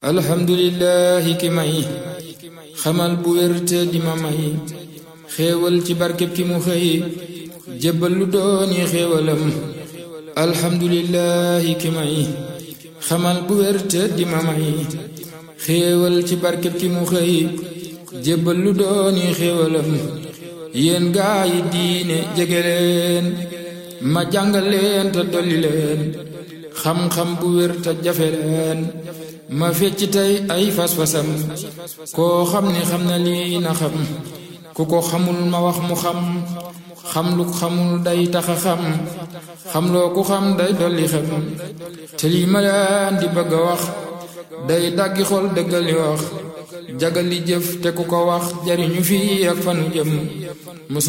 alhamdulillahi ki may xamal bu wér te di ma may xéewal ci barkeb ki mu xëy jébbal lu dooni xéewalam alhamdulillahi ki may xamal bu wér te di ma may xéewal ci barkeb ki mu xëy jébbal lu dooni xéewalam yéen gaa yi diine jege leen ma jàngal leen te dolli leen xam-xam bu wér te jafe leen ma fecc tey ay fas-fasam koo xam ni xam na lii na xam ku ko xamul ma wax mu xam lu xamul day taxa xam loo ku xam day dolli xam te lii ma leen di bëgg a wax day daggi xol dëggali wax jagali jëf te ku ko wax jariñu fii ak fanu jëm